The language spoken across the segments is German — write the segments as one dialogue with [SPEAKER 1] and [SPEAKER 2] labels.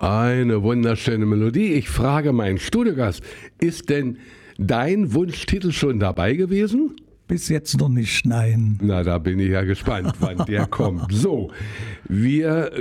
[SPEAKER 1] Eine wunderschöne Melodie. Ich frage meinen Studiogast, ist denn dein Wunschtitel schon dabei gewesen?
[SPEAKER 2] Bis jetzt noch nicht, nein.
[SPEAKER 1] Na, da bin ich ja gespannt, wann der kommt. So, wir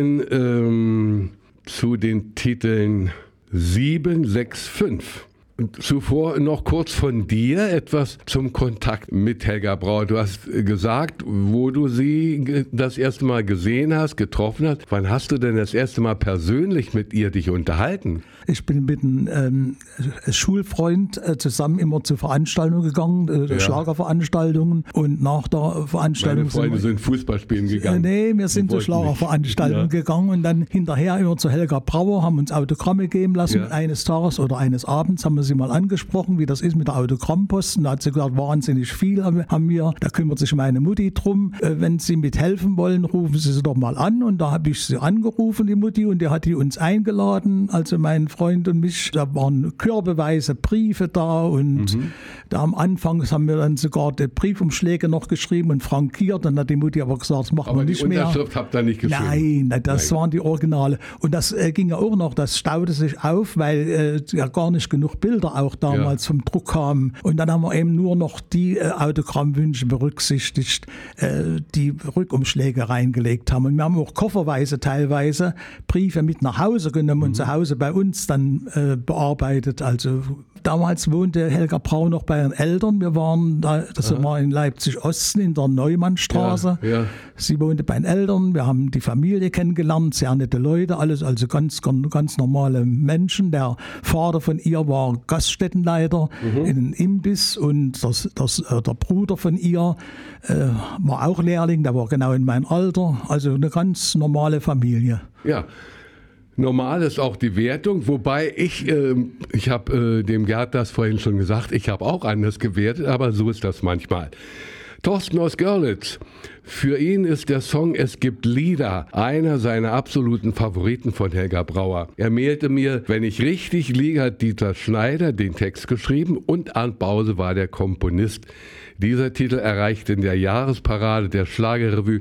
[SPEAKER 1] kommen zu den Titeln 7, 6, 5. Zuvor noch kurz von dir etwas zum Kontakt mit Helga Brauer. Du hast gesagt, wo du sie das erste Mal gesehen hast, getroffen hast. Wann hast du denn das erste Mal persönlich mit ihr dich unterhalten?
[SPEAKER 2] Ich bin mit einem Schulfreund zusammen immer zu Veranstaltungen gegangen, Schlagerveranstaltungen. Und nach der Veranstaltung...
[SPEAKER 1] Meine Freunde sind Fußball spielen gegangen.
[SPEAKER 2] Nee, wir sind zu Schlagerveranstaltungen gegangen und dann hinterher immer zu Helga Brauer, haben uns Autogramme geben lassen. Eines Tages oder eines Abends haben wir sie mal angesprochen, wie das ist mit der Autogrammposten. Da hat sie gesagt, wahnsinnig viel haben wir. Da kümmert sich meine Mutti drum. Wenn Sie mithelfen wollen, rufen Sie sie doch mal an. Und da habe ich sie angerufen, die Mutti, und die hat die uns eingeladen, also mein Freund und mich. Da waren körbeweise Briefe da und da am Anfang haben wir dann sogar die Briefumschläge noch geschrieben und frankiert. Dann hat die Mutti aber gesagt, das machen wir nicht mehr.
[SPEAKER 1] Aber die Unterschrift habt ihr nicht geschrieben?
[SPEAKER 2] Nein, das waren die Originale. Und das ging ja auch noch, das staute sich auf, weil ja gar nicht genug Bilder auch damals vom Druck kamen. Und dann haben wir eben nur noch die Autogrammwünsche berücksichtigt, die Rückumschläge reingelegt haben. Und wir haben auch kofferweise teilweise Briefe mit nach Hause genommen und zu Hause bei uns dann bearbeitet. Also damals wohnte Helga Brauer noch bei ihren Eltern. Wir waren da, das war in Leipzig-Osten in der Neumannstraße. Ja. Sie wohnte bei den Eltern. Wir haben die Familie kennengelernt, sehr nette Leute, alles also ganz normale Menschen. Der Vater von ihr war Gaststättenleiter in einem Imbiss und der Bruder von ihr war auch Lehrling, der war genau in meinem Alter. Also eine ganz normale Familie.
[SPEAKER 1] Ja. Normal ist auch die Wertung, wobei ich habe dem Gerd das vorhin schon gesagt, ich habe auch anders gewertet, aber so ist das manchmal. Thorsten aus Görlitz, für ihn ist der Song Es gibt Lieder einer seiner absoluten Favoriten von Helga Brauer. Er mailte mir, wenn ich richtig liege, hat Dieter Schneider den Text geschrieben und Arndt Bause war der Komponist. Dieser Titel erreichte in der Jahresparade der Schlagerrevue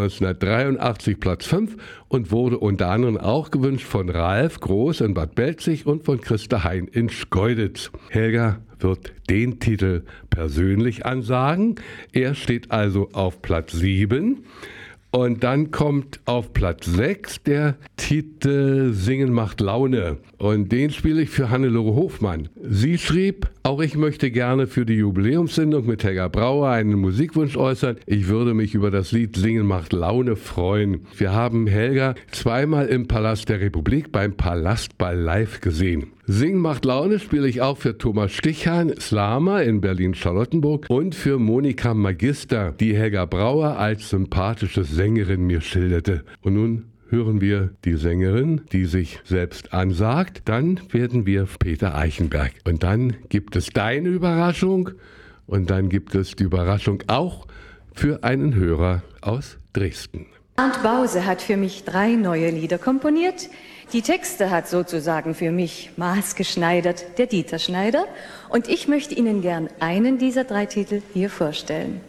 [SPEAKER 1] 1983 Platz 5 und wurde unter anderem auch gewünscht von Ralf Groß in Bad Belzig und von Christa Hein in Schkeuditz. Helga wird den Titel persönlich ansagen. Er steht also auf Platz 7. Und dann kommt auf Platz 6 der Titel Singen macht Laune. Und den spiele ich für Hannelore Hofmann. Sie schrieb, auch ich möchte gerne für die Jubiläumssendung mit Helga Brauer einen Musikwunsch äußern. Ich würde mich über das Lied Singen macht Laune freuen. Wir haben Helga zweimal im Palast der Republik beim Palastball live gesehen. Singen macht Laune spiele ich auch für Thomas Stichhan, Slama in Berlin-Charlottenburg und für Monika Magister, die Helga Brauer als sympathische Sängerin mir schilderte. Und nun hören wir die Sängerin, die sich selbst ansagt. Dann werden wir Peter Eichenberg. Und dann gibt es deine Überraschung und dann gibt es die Überraschung auch für einen Hörer aus Dresden.
[SPEAKER 3] Arndt Bause hat für mich 3 neue Lieder komponiert. Die Texte hat sozusagen für mich maßgeschneidert der Dieter Schneider. Und ich möchte Ihnen gern einen dieser 3 Titel hier vorstellen.